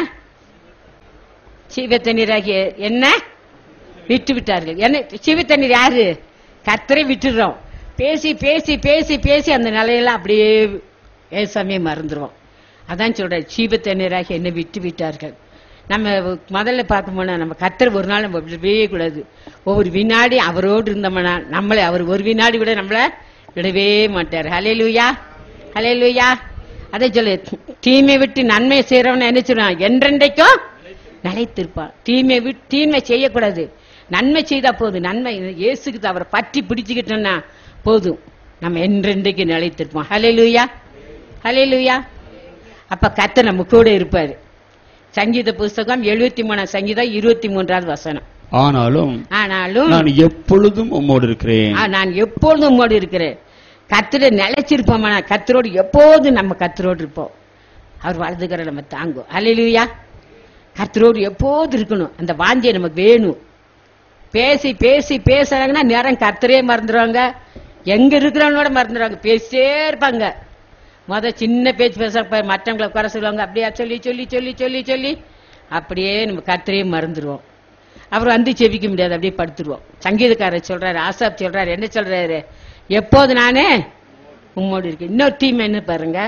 சீவ தண்ணீராகிய என்ன விட்டு விட்டார்கள். என்ன சீவ தண்ணீர்? யாரு? கர்த்தரை விட்டுடுறோம். பேசி பேசி பேசி பேசி அந்த நிலையெல்லாம் அப்படியே ஏசாமியை மறந்துடுவோம். அதான் சொல்ற, சீவ தண்ணீராக என்ன விட்டு விட்டார்கள். நம்ம முதல்ல பார்த்தோம்னா நம்ம கர்த்தர் ஒரு நாள் நம்ம விடவே கூடாது. ஒவ்வொரு வினாடி அவரோடு இருந்தோம்னா நம்மளை அவர் ஒரு வினாடி விட நம்மளை விடவே மாட்டார். ஹல்லேலூயா, ஹல்லேலூயா. அதை சொல்லு, தீமை விட்டு நன்மை செய்யறவன என்ன சொல்றான்? என்றென்றைக்கும் நிலைத்திருப்பான். தீமை செய்யக்கூடாது, நன்மை செய்தா போதும். நன்மை இயேசுக்கு அவரை பற்றி பிடிச்சுக்கிட்டோம்னா போதும், நம்ம என்றென்றைக்கு நிலைத்திருப்போம். ஹல்லேலூயா, ஹல்லேலூயா. அப்ப கர்த்தர் நம்ம கூட இருப்பாரு. சங்கீத புஸ்தகம் 73 சங்கீதம் 23வது வசனம். ஆனாலும் நான் எப்பொழுதும் உம்மோடு இருக்கிறேன். கர்த்தரை நிலைச்சிருப்போம். கர்த்தரோடு எப்போதும் நம்ம கர்த்தரோடு இருப்போம். அவர் வலதுகர நம்ம தாங்கும். ஹல்லேலூயா. கர்த்தரோடு எப்போது இருக்கணும், அந்த வாஞ்சியை நமக்கு வேணும். பேசி பேசி பேசுறாங்கன்னா நேரம் கர்த்தரே மறந்துடுவாங்க, எங்க இருக்கிறவனோட மறந்துடுவாங்க. பேசிட்டே இருப்பாங்க. சின்ன பேச்சு பேச மற்றவங்களை குறை சொல்லுவாங்க. அப்படியே சொல்லி சொல்லி சொல்லி சொல்லி சொல்லி அப்படியே நம்ம கர்த்தரே மறந்துடுவோம். அப்புறம் செபிக்க முடியாது, அப்படியே படுத்துருவோம். சங்கீதக்காரர் சொல்றாரு, ஆசாப் சொல்றாரு, என்ன சொல்றாரு? எப்போது நானே உம்மோடு இருக்கேன். இன்னொரு தீமை என்ன பாருங்க,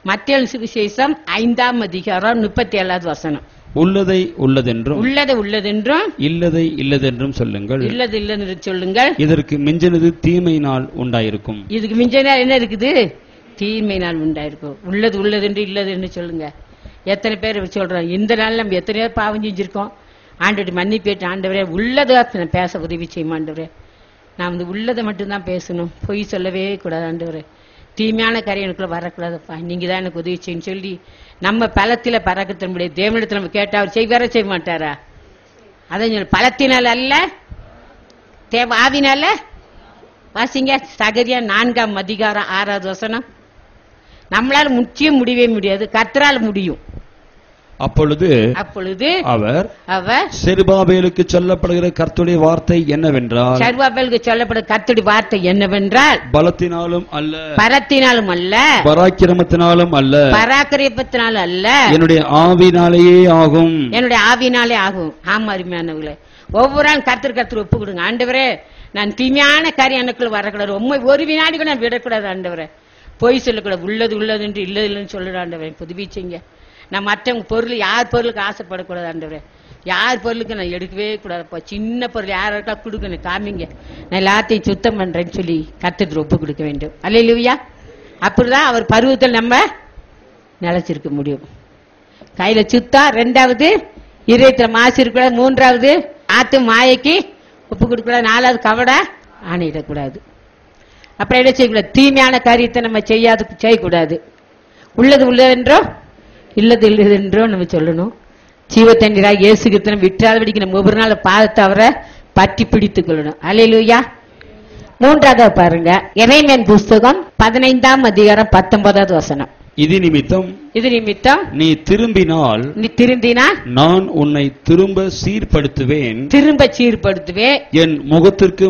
மத்தேயு சுவிசேஷம் 5ஆம் அதிகாரம் 37வது வசனம். உள்ளதை உள்ளதென்றும் உள்ளதை உள்ளதென்றும் இல்லதை இல்லதென்றும் சொல்லுங்கள். இல்லது இல்லது சொல்லுங்கள். இதற்கு மிஞ்சினது தீமையினால் உண்டாயிருக்கும். இதுக்கு மிஞ்சினா என்ன இருக்குது? தீமையினால் உண்டாயிருக்கும். உள்ளது உள்ளதென்று இல்லது என்று சொல்லுங்க. எத்தனை பேர் சொல்றோம்? இந்த நாள் நம்ம எத்தனை பேர் பாவம் செஞ்சிருக்கோம். ஆண்டவரை மன்னிப்பேற்று, ஆண்டவரே உள்ளதை பேச உதவி செய்யும் ஆண்டவரே. நான் வந்து உள்ளதை மட்டும்தான் பேசணும், பொய் சொல்லவே கூடாது ஆண்டவரே. தீமையான காரியம் எனக்குள்ள வரக்கூடாதுப்பா, நீங்க தான் எனக்கு உதவி செய்யும் சொல்லி நம்ம பலத்தில பறக்கத்த முடியாது. தேவனிடத்தில் நம்ம கேட்டா அவர் செய்வார செய்ய மாட்டாரா? அதான் பலத்தினால் அல்ல, தேவ ஆவினால. வாசிங்க சகரியா 4ஆம் அதிகாரம் 6வது வசனம். நம்மளால முற்றியும் முடியவே முடியாது, கர்த்தரால் முடியும். அப்பொழுது அவர் செருபாபேலுக்கு சொல்லப்படுகிற கர்த்தருடைய வார்த்தை என்னவென்றால், செருபாபேலுக்கு சொல்லப்படுகிற கர்த்தருடைய வார்த்தை என்னவென்றால், பலத்தினாலும் அல்ல, பலத்தினாலும் அல்ல, பராக்கிரமத்தினாலும் அல்ல, பராக்கிரமத்தினாலும் அல்ல, என்னுடைய ஆவினாலேயே ஆகும். என்னுடைய ஆவினாலே ஆகும். ஆமா அருமையானவர்களே, ஒவ்வொரு நாள் கர்த்தர் ஒப்பு கொடுங்க. ஆண்டவரே, நான் தீமையான காரியம் எனக்குள்ள வரக்கூடாது, ஒரு வினாடி கூட நான் விடக்கூடாது ஆண்டவரே. பொய் சொல்லக்கூடாது, உள்ளது உள்ளது என்று இல்லது இல்லைன்னு சொல்லுற ஆண்டவரே. புதுப்பிச்சிங்க. நான் மற்றவங்க பொருள், யார் பொருளுக்கு ஆசைப்படக்கூடாது ஆண்டவரே. யார் பொருளுக்கு நான் எடுக்கவே கூடாதுப்பா. சின்ன பொருள் யாருக்கா கொடுக்கணும், காமிங்க, நான் எல்லாத்தையும் சுத்தம் பண்றேன்னு சொல்லி கர்த்தருக்கு ஒப்பு கொடுக்க வேண்டும். அல்லேலூயா. அப்படிதான் அவர் பருவத்தில் நம்ம நிலைச்சிருக்க முடியும். கையில சுத்தா, 2வது இதயத்துல மாசு இருக்கக்கூடாது, 3வது ஆத்து மாயைக்கு ஒப்பு கொடுக்கூடாது, 4வது கவட ஆணையிடக்கூடாது. அப்புறம் என்ன செய்யக்கூடாது? தீமையான காரியத்தை நம்ம செய்யக்கூடாது. உள்ளது உள்ளதென்றோ இல்லது இல்லதென்றோ நம்ம சொல்லணும். ஜீவத்தண்ணீராக இயேசு கிறிஸ்துவை விட்டாதபடிக்கு நம்ம ஒவ்வொரு நாள் பாதத்தை அவரை பற்றி பிடித்துக் கொள்ளணும். அல்லேலூயா. 3வது பாருங்க, எரேமியா புஸ்தகம் 15ஆம் அதிகாரம் 19வது வசனம். இது நிமித்தம் நீ திரும்பினால் நான் உன்னை திரும்ப சீர்படுத்துவேன், என் முகத்திற்கு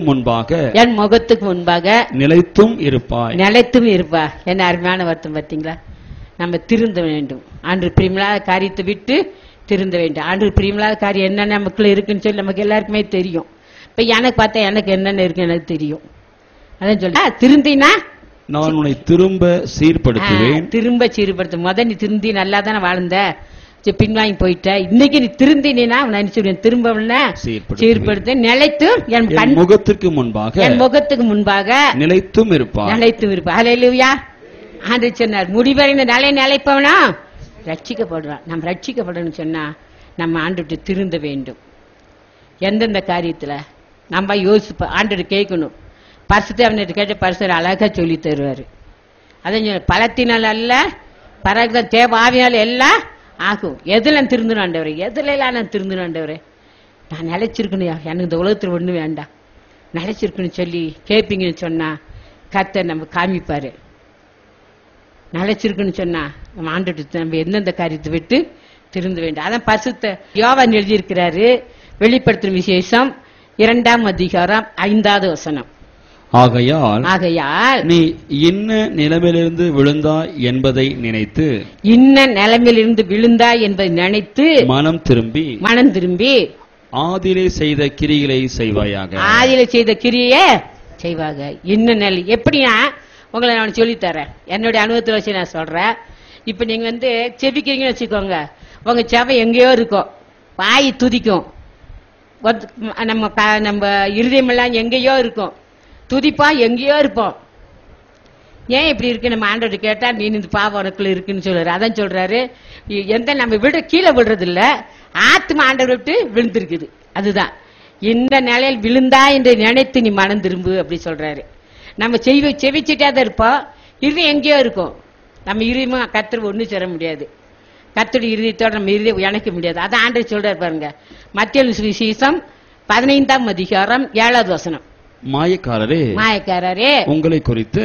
முன்பாக நிலைத்தும் இருப்பாய். என்ன அருமையான வார்த்தை பார்த்தீங்களா? நம்ம திருந்த வேண்டும். ஆண்டு பிரியமில்லாத காரியத்தை விட்டு திருந்த வேண்டும். ஆண்டு பிரியமில்லாத காரியம் என்னென்ன நமக்குள்ள இருக்குன்னு சொல்லி நமக்கு எல்லாருக்குமே தெரியும். இப்ப எனக்கு பார்த்தா எனக்கு என்னென்ன இருக்கு எனக்கு தெரியும். அதான் சொல்ல திருந்தினா நான் உன்னை திரும்ப சீர்படுத்துவேன். நீ திருந்தி நல்லா தானே வாழ்ந்த, பின்வாங்கி போயிட்ட. இன்னைக்கு நீ திருந்தினா திரும்ப சீர்படுத்த நிலைத்து என் முகத்துக்கு முன்பாக நிலைத்தும் இருப்பார். அல்லேலூயா. ஆண்டு சொன்னார், முடிவடைந்த நிலைப்பவனா ரட்சிக்கப்படுறான். நம்ம ரட்சிக்கப்படணும் சொன்னா நம்ம ஆண்டு திருந்த வேண்டும். எந்தெந்த காரியத்துல நம்ம யோசிப்ப ஆண்டு கேட்கணும். பரிசுத்த அவன்கிட்ட கேட்ட பரிசுத்தர் அழகா சொல்லி தருவாரு. அதான் பலத்தினால் அல்ல, பரக தேவ ஆவியால் எல்லாம் ஆகும். எதுல திருந்தணும் ஆண்டவரே, எதுல எல்லாம் நான் திருந்தணும் ஆண்டவரே. நான் நிலைச்சிருக்கணும், எனக்கு இந்த உலகத்துல ஒண்ணு வேண்டாம், நிலைச்சிருக்கணும் சொல்லி கேட்பீங்கன்னு சொன்னா கர்த்தர் நம்ம காமிப்பாரு. நிலைச்சிருக்குன்னு சொன்னா நம்ம ஆண்டுட்டு நம்ம எந்தெந்த காரியத்தை விட்டு திருந்த வேண்டும். அதான் பரிசுத்த யோவான் எழுதியிருக்கிறாரு. வெளிப்படுத்தும் விசேஷம் 2ஆம் அதிகாரம் 5வது வசனம். ஆகையால் நீ இன்ன நிலைமையிலிருந்து விழுந்தாய் என்பதை நினைத்து மனம் திரும்பி ஆதியிலே செய்த கிரிகளை செய்வாயாக. இன்ன நிலை எப்படின்னா உங்களை நான் சொல்லித்தரேன், என்னுடைய அனுபவத்தில் வச்சு நான் சொல்றேன். இப்ப நீங்க செபிக்கிறீங்கன்னு வச்சுக்கோங்க, உங்க செவை எங்கேயோ இருக்கும், வாய் துதிக்கும், நம்ம இருதயம் எல்லாம் எங்கேயோ இருக்கும், துதிப்பா எங்கேயோ இருப்போம். ஏன் இப்படி இருக்கு? நம்ம ஆண்டவர்கிட்ட கேட்டா நீ இந்த பாவம் உனக்குள்ள இருக்குன்னு சொல்றாரு. அதான் சொல்றாரு, எந்த நம்ம கீழே விடுறது இல்ல, ஆத்மா ஆண்டவர் விட்டு விழுந்திருக்குது. அதுதான் இந்த நிலையில் விழுந்தா என்று நினைத்து நீ மனம் திரும்பு அப்படி சொல்றாரு. நம்ம செவிச்சிட்டே தான் இருப்போம், இருதயம் எங்கேயோ இருக்கும். நம்ம இருதயமா கர்த்தர் ஒண்ணு சேர முடியாது, கர்த்தருடைய இருதயத்தோட நம்ம இருதயம் இணைக்க முடியாது. அதான் ஆண்டவர் சொல்றாரு பாருங்க, மத்தேயு சுவிசேஷம் 15ஆம் அதிகாரம் 7வது வசனம். மாயக்காரரே உங்களை குறித்து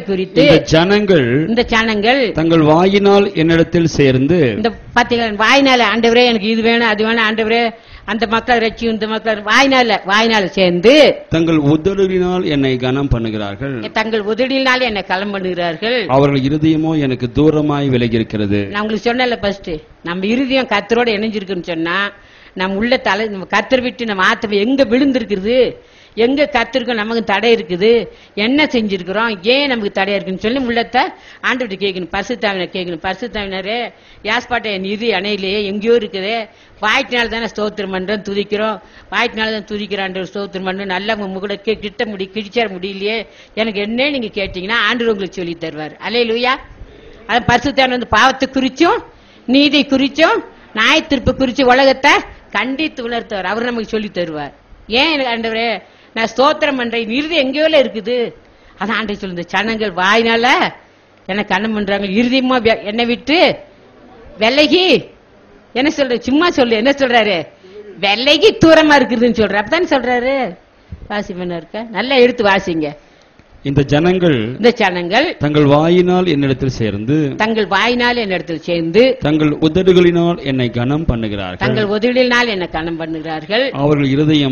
இந்த ஜனங்கள் தங்கள் வாயினால் என்னிடத்தில் சேர்ந்து, இந்த பாத்தீங்களா, வாயினால ஆண்டவரே எனக்கு இது வேணும் அது வேணும் ஆண்டவரே, அந்த மக்கள் ரட்சி, இந்த மக்கள் வாயினால சேர்ந்து தங்கள் உதடுகளினால் என்னை கனம் பண்ணுகிறார்கள், என்னை களம் பண்ணுகிறார்கள். அவர்கள் இருதயமோ எனக்கு தூரமாய் விலகி இருக்கிறது. நான் உங்களுக்கு சொன்னல ஃபர்ஸ்ட், நம்ம இருதயம் கர்த்தரோட இணைஞ்சிருக்குன்னு சொன்னா நம்ம உள்ள நம்ம கர்த்தர் விட்டு நம்ம ஆத்மா எங்க விழுந்திருக்கிறது, எங்க கத்திருக்கோம், நமக்கு தடை இருக்குது, என்ன செஞ்சிருக்கிறோம், ஏன் நமக்கு தடையா இருக்குன்னு சொல்லி உள்ளத்தை ஆண்டவர்கிட்ட கேட்கணும். பரிசுத்தாவினர் கேட்கணும். பரிசுத்தாவினரே, யாஸ்பாட்டை என் இறுதி அணையிலேயே எங்கேயோ இருக்குது, வாய்ட்டினால தானே ஸ்தோத்திரம் பண்றோம், துதிக்கிறோம், வாய்ட்டினால தான் துதிக்கிறான் ஸ்தோத்திரம் பண்றோம், நல்லா கூட கிழிச்சர முடியலையே, எனக்கு என்ன நீங்க கேட்டீங்கன்னா ஆண்டவர் உங்களுக்கு சொல்லி தருவார். அல்லேலூயா. அது பரிசுத்தாவினர் வந்து பாவத்தை குறிச்சும் நீதி குறிச்சும் நியாய தீர்ப்பு குறிச்சு உலகத்தை கண்டித்து உணர்த்துவார். அவர் நமக்கு சொல்லி தருவார். ஏன் ஆண்டவரே நான் ஸ்தோத்திரம் பண்றேன், இறுதி எங்கேயோ இருக்குது, அதான் ஆண்டவர் சொல்லுங்க. ஜனங்கள் வாயினால என்ன கண்ணம் பண்றாங்க, இறுதியமா என்னை விட்டு விலகி என்ன சொல்ற, சும்மா சொல்லு, என்ன சொல்றாரு, விலகி தூரமா இருக்குதுன்னு சொல்ற. அப்பதானே சொல்றாரு. வாசி பண்ண இருக்க நல்லா எடுத்து வாசிங்க. இந்த ஜனங்கள் தங்கள் வாயினால் என்னிடத்தில் சேர்ந்து தங்கள் உதடுகளினால் என்னை கனம் பண்ணுகிறார்கள். அவர்கள்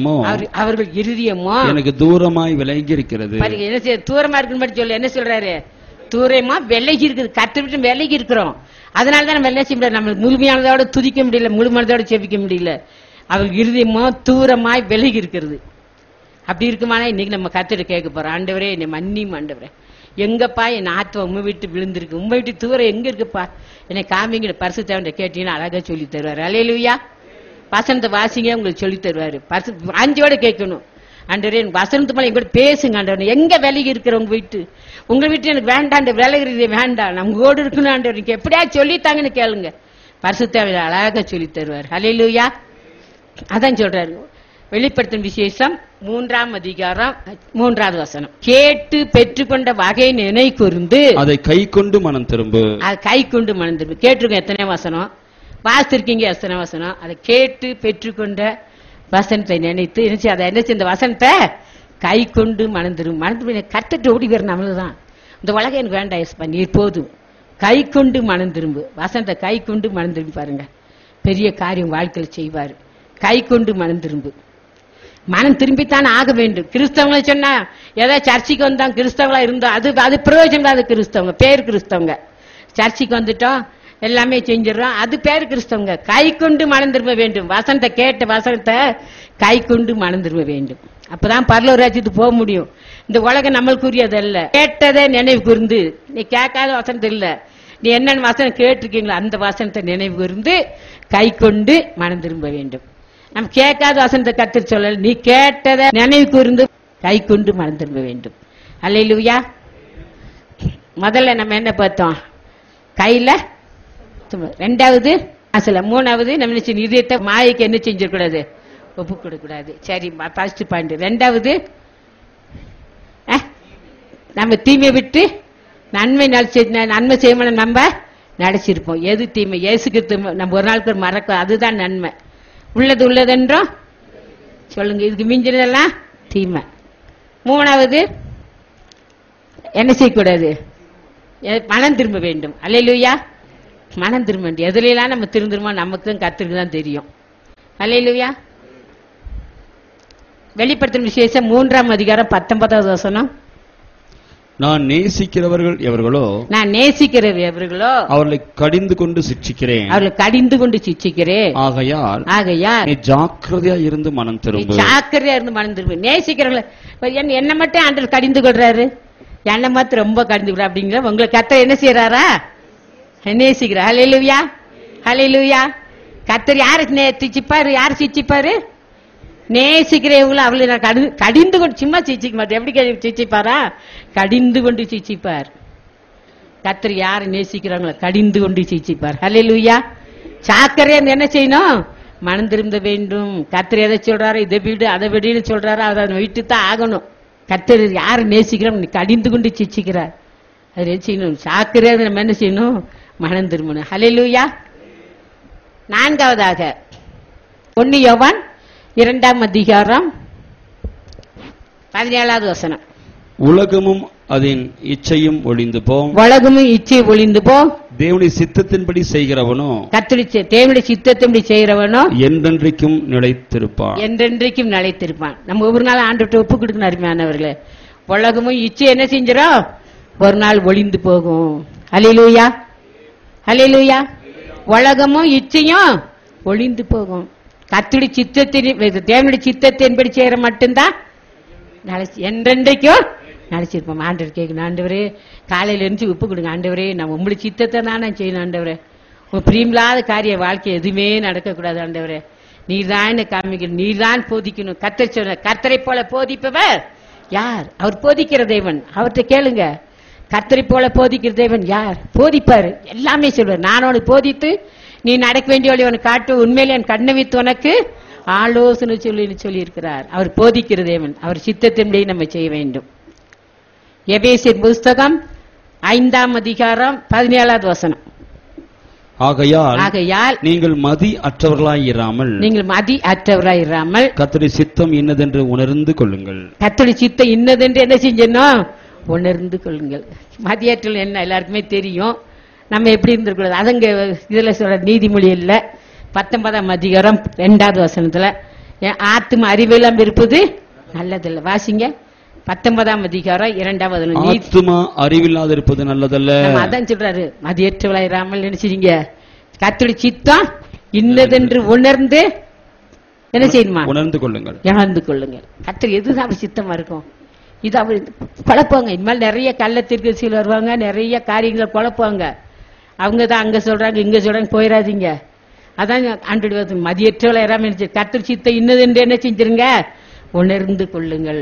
இருதயமோ எனக்கு தூரமாய் விலகி இருக்கிறது. தூரமா இருக்குன்னு சொல்லு. என்ன சொல்றாரு, தூரமா விலகி இருக்குது, கத்து விட்டு விலகி இருக்கிறோம். அதனாலதான் நம்ம என்ன செய்ய முடியாது, நம்ம முழுமையானதோட துதிக்க முடியல, முழுமையானதோட செபிக்க முடியல. அவர்கள் இருதயமோ தூரமாய் விலகி இருக்கிறது. அப்படி இருக்குமானா இன்னைக்கு நம்ம கத்திட்டு கேட்க போறோம், ஆண்டவரே என்னை மன்னியும், ஆண்டவரே எங்கப்பா என் ஆத்மா உண்மை விட்டு விழுந்திருக்கு, உண்மை விட்டு தூரம் எங்க இருக்குப்பா, என்னை காமிங்கிற பரிசுத்தவன்ட்ட கேட்டீங்கன்னா அழகா சொல்லி தருவாரு. அல்லேலூயா. வசனத்தை வாசிங்க, உங்களுக்கு சொல்லி தருவாரு. அஞ்சோட கேட்கணும், ஆண்டவரே எனக்கு வசனத்து மேல எங்க பேசுங்க ஆண்டவரே, எங்க விலகி இருக்கிற உங்க வீட்டு, உங்க வீட்டு எனக்கு வேண்டாம், விலகிறதே வேண்டாம், நம்ம ஓடு இருக்கணும் ஆண்டவர், நீங்க எப்படியா சொல்லித்தாங்கன்னு கேளுங்க, பரிசுத்தவன் அழகா சொல்லி தருவார். அல்லேலூயா. அதான் சொல்றாரு வெளிப்படுத்தும் விசேஷம் 3ஆம் அதிகாரம் 3வது வசனம். கேட்டு பெற்றுக்கொண்ட வகை நினை கூர்ந்து அதை கை கொண்டு மனம் திரும்பு. கேட்டிருக்கோம் எத்தனை வசனம் வாசித்திருக்கீங்க, எத்தனை வசனம். அதை கேட்டு பெற்றுக்கொண்ட வசனத்தை நினைத்து அதை என்ன இந்த வசனத்தை கை கொண்டு மனம் திரும்ப கத்துட்டு ஓடி வர நம்மளதான். இந்த உலகம் எனக்கு வேண்டாம் எஸ்பா, நீர் போதும், கை கொண்டு மனம் திரும்பு. வசனத்தை கை கொண்டு மனம் திரும்பி பாருங்க, பெரிய காரியம் வாழ்க்கையில் செய்வாரு. கை கொண்டு மனம் திரும்பு. மனம் திரும்பித்தான் ஆக வேண்டும். கிறிஸ்தவங்களை சொன்னா ஏதாவது சர்ச்சைக்கு வந்தாங்க, கிறிஸ்தவங்களா இருந்தோம், அது பிரயோஜனம். அது கிறிஸ்தவங்க, பேர் கிறிஸ்தவங்க. சர்ச்சைக்கு வந்துட்டோம், எல்லாமே செஞ்சிடறோம், அது பேர் கிறிஸ்தவங்க. கை கொண்டு மனம் திரும்ப வேண்டும். வசனத்தை கேட்ட வசனத்தை கை கொண்டு மனம் திரும்ப வேண்டும். அப்பதான் பரலோக ராஜ்யத்துக்கு போக முடியும். இந்த உலகம் நம்மளுக்குரியது அல்ல. கேட்டதே நினைவு கூர்ந்து, நீ கேட்காத வசனத்தை இல்ல, நீ என்னென்ன வசனம் கேட்டிருக்கீங்களோ அந்த வசனத்தை நினைவு கூர்ந்து கை கொண்டு மனம் திரும்ப வேண்டும். நம்ம கேட்காத வசனத்தை கத்து சொல்லல, நீ கேட்டதை நினைவு கூர்ந்து கை கொண்டு மனம் திரும்ப வேண்டும். அல்லேலூயா. முதல்ல நம்ம என்ன பார்த்தோம், கையில. ரெண்டாவது அசல. மூணாவது நம்ம இதயத்தை மாயைக்கு என்ன செஞ்சிடக்கூடாது, ஒப்பு கொடுக்கூடாது. சரி, ஃபர்ஸ்ட் பாயிண்ட். ரெண்டாவது நம்ம தீமை விட்டு நன்மை செய்யணும், நம்ம நடிச்சிருப்போம். எது தீமை, இயேசுக்கு நம்ம ஒரு நாளுக்கு மறக்க, அதுதான் நன்மை. உள்ளது உள்ளதென்றோம் சொல்லுங்க, இதுக்கு மிஞ்சினதெல்லாம் தீமை. மூணாவது என்ன செய்யக்கூடாது, மனம் திரும்ப வேண்டும். அல்லேலூயா. மனம் திரும்ப வேண்டும். எதுலாம் நம்ம திருந்துருமோ நமக்கும் கத்திருக்கு தான் தெரியும். அல்லேலூயா. வெளிப்படுத்தும் விசேஷம் 3ஆம் அதிகாரம் 19வது வசனம். நான் நேசிக்கிறவர்கள் எவர்களோ அவர்களை கடிந்து கொண்டு சிட்சிக்கிறேன். ஆகையால் நீ ஜாக்கிரதையா இருந்து மனம் திரும்பு. நேசிக்கிறவர்கள் என்ன மட்டும் ஆண்டவர் கடிந்து கொள்றாரு, என்ன மாத்திரம் ரொம்ப கடிந்து கொள்ற அப்படிங்கிற உங்களை கர்த்தர் என்ன செய்யறாரா, நேசிக்கிறார். ஹல்லேலூயா. ஹல்லேலூயா. கர்த்தர் யாருக்கு சிச்சிப்பாரு, யாரு சிச்சிப்பாரு, நேசிக்கிறவங்களும் அவளை கடிந்து கொண்டு, சும்மா சிச்சிக்க மாட்டேன். எப்படி சிச்சிப்பாரா, கடிந்து கொண்டு சிச்சிப்பார். கர்த்தர் யாரை நேசிக்கிறாங்களோ கடிந்து கொண்டு சிச்சிப்பார். ஹல்லேலூயா. சாக்கரையா என்ன செய்யணும், மனம் திரும்ப வேண்டும். கர்த்தர் எதை சொல்றாரு, இதை வீடு அதை விடுன்னு சொல்றாரு, அதை விட்டு தான் ஆகணும். கர்த்தர் யாரை நேசிக்கிறோம், கடிந்து கொண்டு சிச்சிக்கிறார். அது என்ன செய்யணும், சாக்கரையா நம்ம என்ன செய்யணும், மனம் திரும்பணும். ஹல்லேலூயா. நான்காவதாக 1 யோவான் 2ஆம் அதிகாரம் 17வது வசனம். உலகமும் அதன் இச்சையும் ஒளிந்து போம். தேவனுடைய சித்தத்தின்படி செய்கிறவனோ, தேவனுடைய சித்தத்தின்படி செய்கிறவனோ என்றென்றைக்கும் நிலைத்திருப்பான். நம்ம ஒவ்வொரு நாள் ஆண்டவர்கிட்ட ஒப்பு கொடுக்கணும். அருமையானவர்களே, உலகமும் இச்சை என்ன செஞ்சிடும், ஒரு நாள் ஒளிந்து போகும். அல்லேலூயா. அல்லேலூயா. உலகமும் இச்சையும் ஒளிந்து போகும். கர்த்தருடைய சித்தத்தின், தேவனுடைய சித்தத்தின்படி செய்யற மட்டும்தான் என்றென்றைக்கும் நினைச்சிருப்போம். ஆண்டவர் கேட்கணும், ஆண்டவரே காலையில இருந்து உப்பு கொடுங்க ஆண்டவரே, நான் உங்களுக்கு சித்தத்தை தான் நான் செய்யணும் ஆண்டவரே, உங்க பிரியமில்லாத காரிய வாழ்க்கை எதுவுமே நடக்கக்கூடாது ஆண்டவரே, நீர் தான் காமிக்கணும், நீர் தான் போதிக்கணும். கர்த்தர் சொன்ன கர்த்தரை போல போதிப்பவர் யார்? அவர் போதிக்கிற தேவன், அவர்கிட்ட கேளுங்க. கர்த்தரை போல போதிக்கிற தேவன் யார்? போதிப்பாரு, எல்லாமே சொல்வார். நான் உனக்கு போதித்து நீ நடக்க வேண்டிய வழி உனக்கு காட்டு, உண்மையிலே என் கண்ணை வைத்து உனக்கு ஆலோசனை சொல்லி இருக்கிறார். அவர் போதிக்கிற தேவன், அவர் சித்தத்தின்படி நம்ம செய்ய வேண்டும். எபேசியர் புஸ்தகம் 5ஆம் அதிகாரம் 17வது வசனம். ஆகையால் நீங்கள் மதி அற்றவர்களாயிராமல் கர்த்தருடைய சித்தம் இன்னதென்று உணர்ந்து கொள்ளுங்கள். கர்த்தருடைய சித்தம் இன்னதென்று என்ன செஞ்சணும்? உணர்ந்து கொள்ளுங்கள். மதியாற்றல் என்ன எல்லாருக்குமே தெரியும், நம்ம எப்படி இருந்திருக்கூடாது. அதங்க இதுல சொல்ற நீதிமொழி இல்ல 19ஆம் அதிகாரம் 2வது வசனத்துல ஆத்தும அறிவெல்லாம் இருப்பது நல்லதில்ல. வாசிங்க 19ஆம் அதிகாரம் 2வது. ஆத்தும அறிவில்லாத இருப்பது நல்லதல்ல. அதான் சொல்றாரு, மதியற்றவளாயிராமல் நினைச்சிருங்க, கர்த்தருடைய சித்தம் இன்னதென்று உணர்ந்து என்ன செய்யணுமா? உணர்ந்து கொள்ளுங்கள். கர்த்தர் எதுதான் அவர் சித்தமா இருக்கும்? இது அவர் குழப்பாங்க. இனிமேல் நிறைய கள்ளத்திற்கு சிலர் வருவாங்க, நிறைய காரியங்களை குழப்பாங்க. அவங்க தான் அங்க சொல்றாங்க இங்க சொல்றாங்க, போயிடாதீங்க. அதான் ஆண்டு மதியற்றவளை இராம கர்த்தர் சித்த இன்னதென்று என்ன செஞ்சிருங்க? உணர்ந்து கொள்ளுங்கள்.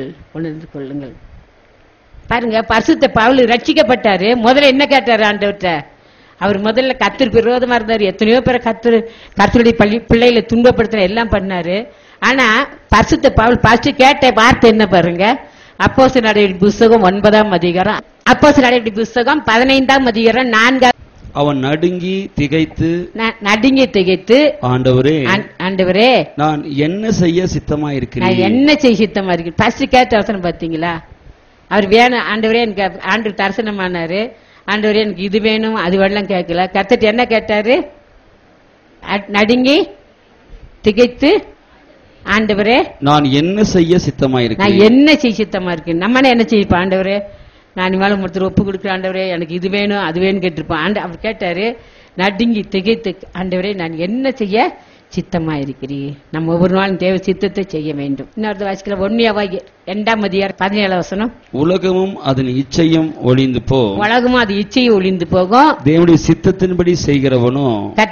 பாருங்க, பரிசுத்த பவுல் ரட்சிக்கப்பட்டாரு. முதல்ல என்ன கேட்டாரு ஆண்டவர்கிட்ட? அவர் முதல்ல கர்த்தருக்கு விரோதமா இருந்தாரு. எத்தனையோ பேரை கர்த்தருடைய பிள்ளைகளை துன்பப்படுத்துற எல்லாம் பண்ணாரு. ஆனா பரிசுத்த பவுல் ஃபர்ஸ்ட் கேட்ட வார்த்தை என்ன பாருங்க? அப்போஸ்தலர் நடவடிக்கை புஸ்தகம் 9ஆம் அதிகாரம், அப்போஸ்தலர் நடவடிக்கை புஸ்தகம் 15ஆம் அதிகாரம் 4. அவன் நடுங்கி திகைத்து ஆண்டவரே நான் என்ன செய்ய சித்தமா இருக்கிறேன். ஃபர்ஸ்ட் கேட்ட அவசரம் பாத்தீங்களா? அவர் வேணும் ஆண்டவரே, எனக்கு ஆண்டு தரிசனமானாரு, ஆண்டவரே எனக்கு இது வேணும் அது வேணும் கேட்கல. கர்த்தர் என்ன கேட்டாரு? நடுங்கி திகைத்து ஆண்டவரே நான் என்ன செய்ய சித்தமா இருக்கேன். நம்ம என்ன செய்யப்பா ஆண்டவரே, நான் இனிமேல் ஒருத்தர் ஒப்பு கொடுக்குற ஆண்டவரே, எனக்கு இது வேணும் அது வேணும் கேட்டிருப்பான். அவர் கேட்டாரு நடுங்கி திகைத்து, ஆண்டவரே நான் என்ன செய்ய சித்தமா இருக்கிறீர். நம்ம ஒவ்வொரு நாளும் தேவ சித்தத்தை செய்ய வேண்டும். இன்னொரு வாசிக்கல 1 2ஆம் அதிகாரம் 17 வசனம். உலகமும் அதன் இச்சையும் ஒளிந்து போகும். தேவனுடைய சித்தத்தின்படி செய்கிறவனோ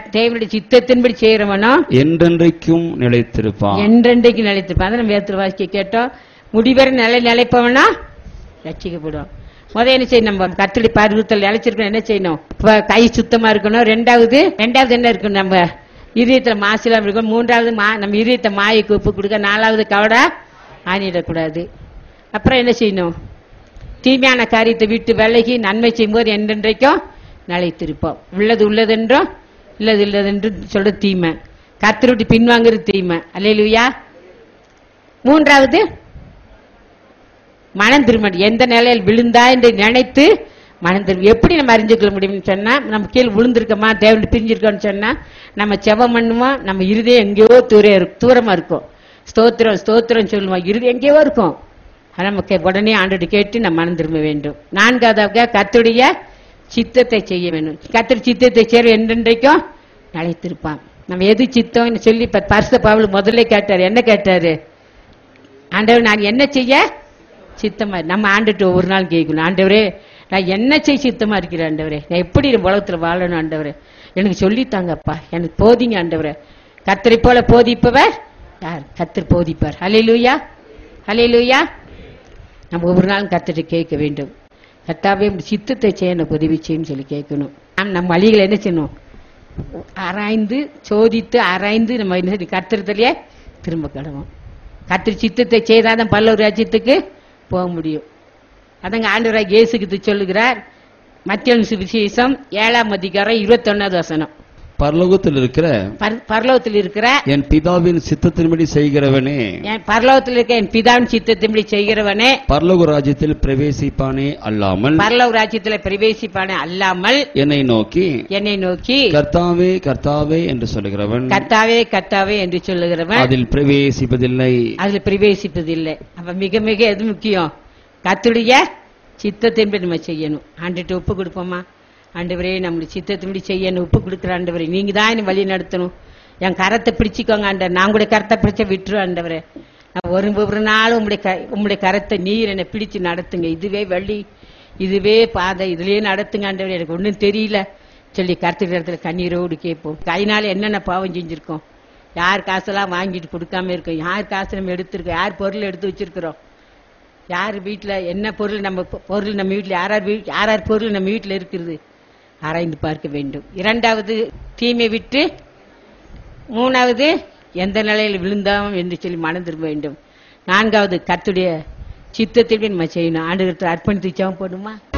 என்றென்றைக்கும் நிலைத்திருப்பான். அதை நம்ம வேதத்தில் வாசிக்க கேட்டோம். முடிவரை நிலைப்பவனா ரட்சிக்கப்படும். முதல் என்ன செய்யணும்? நம்ம கர்த்தருடைய பரிசுத்தத்தில் நிலைச்சிருக்கணும். என்ன செய்யணும்? கை சுத்தமா இருக்கணும். ரெண்டாவது என்ன இருக்கணும்? நம்ம இதயத்துல மாசிலாம் இருக்கணும். மூன்றாவது நம்ம இதயத்தை மாயைக்கு ஒப்பு கொடுக்க. 4வது கவடா ஆணிடக்கூடாது. அப்புறம் என்ன செய்யணும்? தீமையான காரியத்தை விட்டு விலகி நன்மை செய்யும்போது என்றென்றைக்கும் நிலைத்திருப்போம். உள்ளதென்றும் இல்லதென்றும் சொல்ற தீமை, கர்த்தருடைய பின்வாங்குறது தீமை. அல்லேலூயா. 3வது மனம் திரும்ப. எந்த நிலையில் விழுந்தா என்று நினைத்து மனம் திரும்ப. எப்படி நம்ம அறிஞ்சுக்கொள்ள முடியும்னு சொன்னா, நம்ம கீழே விழுந்திருக்கோமா, தேவன் பிரிஞ்சிருக்கோம்னு சொன்னா நம்ம செபம் பண்ணுவோம். நம்ம இருதயம் எங்கேயோ தூரமா இருக்கும். ஸ்தோத்திரம் சொல்லுவோம், இருதயம் எங்கேயோ இருக்கும். நமக்கு உடனே ஆண்டோடு கேட்டு நம்ம மனம் திரும்ப வேண்டும். 4வது கர்த்தருடைய சித்தத்தை செய்ய வேண்டும். கர்த்தர் சித்தத்தை செய்ய என்றென்றைக்கும் நிலைத்திருப்பான். நம்ம எது சித்தம் சொல்லி பரிசுத்த பவுல் முதல்ல கேட்டாரு. என்ன கேட்டாரு? ஆண்டவர் நான் என்ன செய்ய சித்தமா. நம்ம ஆண்டுட்டு ஒவ்வொரு நாள் கேட்கணும், ஆண்டவரே நான் என்ன செய்ய சித்தமா இருக்கிறேன் ஆண்டவரே, நான் எப்படி உலகத்துல வாழணும் ஆண்டவரே, எனக்கு சொல்லித்தாங்கப்பா, எனக்கு போதிங்க ஆண்டவரே. கர்த்தரை போல போதிப்பவர் யார்? கர்த்தர் போதிப்பார். ஹல்லேலூயா, ஹல்லேலூயா. நம்ம ஒவ்வொரு நாளும் கர்த்தரை கேட்க வேண்டும். கர்த்தாவே சித்தத்தை செய்ய எனக்கு உதவி செய்யும் சொல்லி கேட்கணும். நம்ம வழிகளை என்ன செய்யணும்? ஆராய்ந்து சோதித்து ஆராய்ந்து நம்ம என்ன கர்த்தரத்திலேயே திரும்ப கிடவோம். கர்த்தர் சித்தத்தை செய்தாதான் பரலோக ராஜ்யத்துக்கு போக முடியும். அதங்க ஆண்டவராகிய இயேசு சொல்லுகிறார். மத்தேயு சுவிசேஷம் 7ஆம் அதிகாரம் 21வது வசனம். பரலோகத்தில் இருக்கிற என் பிதாவின் சித்தத்தின்படி செய்கிறவனே, பரலோகத்தில் இருக்க என் பிதாவின் சித்தத்தின்படி செய்கிறவனே பரலோக ராஜ்யத்தில் பிரவேசிப்பானே அல்லாமல், பரலோக ராஜ்யத்தில் பிரவேசிப்பானே அல்லாமல் என்னை நோக்கி கர்த்தாவே கர்த்தாவே என்று சொல்லுகிறவன், கர்த்தாவே கர்த்தாவே என்று சொல்லுகிறவன் அதில் பிரவேசிப்பதில்லை. அப்ப மிக மிக எது முக்கியம்? கர்த்தருடைய சித்தத்தின்படி நம்ம செய்யணும். ஆண்டுட்டு ஒப்பு கொடுப்போமா? ஆண்டவரே நம்மளுடைய சித்தத்தின்படி செய்யணும் ஒப்பு கொடுக்குற ஆண்டவரே, நீங்க தான் என்ன வழி நடத்தணும். என் கரத்தை பிடிச்சிக்கோங்க ஆண்டவர். நான் கூட கரத்தை பிடிச்ச விட்டுரு ஆண்டவரே. நான் ஒரு நாள் உம்முடைய கரத்தை நீர் என்னை பிடிச்சு நடத்துங்க, இதுவே வழி, இதுவே பாதை, இதுலயே நடத்துங்க ஆண்டவரே, எனக்கு ஒன்றும் தெரியல சொல்லி கர்த்தருடைய இடத்துல கண்ணீரோடு கேட்போம். கையினால என்னென்ன பாவம் செஞ்சிருக்கோம், யார் காசெல்லாம் வாங்கிட்டு கொடுக்காம இருக்கோம், யார் காசு நம்ம எடுத்திருக்கோம், யார் பொருள் எடுத்து வச்சிருக்கிறோம், யார் வீட்டுல என்ன பொருள், நம்ம பொருள் நம்ம வீட்டுல யார் பொருள் நம்ம வீட்டுல இருக்கிறது ஆராய்ந்து பார்க்க வேண்டும். இரண்டாவது தீமை விட்டு, மூணாவது எந்த நிலையில் விழுந்தோம் என்று சொல்லி மனம் திரும்ப வேண்டும். நான்காவது கர்த்தருடைய சித்தத்தை நம்ம செய்யணும். ஆண்டவருக்கு அர்ப்பணித்து ஜெபம் பண்ணுமா?